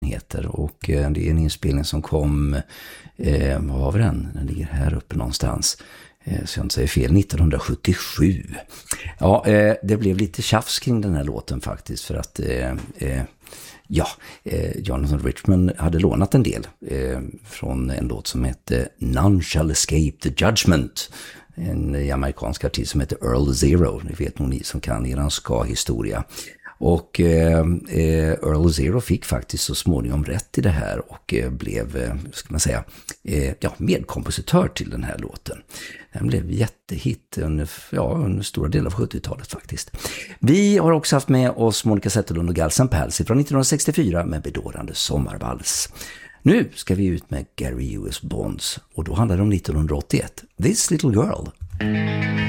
heter. Och det är en inspelning som kom, vad var den? Den ligger här uppe någonstans. Så jag inte säger fel, 1977. Ja, det blev lite tjafs kring den här låten faktiskt, för att Jonathan Richman hade lånat en del från en låt som hette None Shall Escape the Judgment. En amerikansk artist som heter Earl Zero. Ni vet nog ni som kan eran ska-historia. Och Earl Zero fick faktiskt så småningom rätt i det här och blev, ska man säga, medkompositör till den här låten. Den blev jättehit under stora delar av 70-talet faktiskt. Vi har också haft med oss Monica Zetterlund och Guls N' Pals från 1964 med bedårande sommarvals. Nu ska vi ut med Gary U.S. Bonds och då handlar det om 1981. This Little Girl.